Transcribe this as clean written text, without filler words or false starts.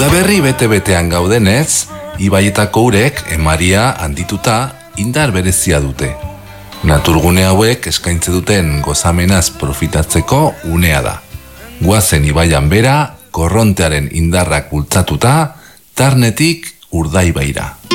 Udaberri bete-betean gaudenez, ibaietako urek emaria handituta indar berezia dute. Naturgune hauek eskaintze duten gozamenaz profitatzeko unea da. Goazen ibaian bera, korrontearen indarrak bultzatuta, Tarnetik Urdaibaira.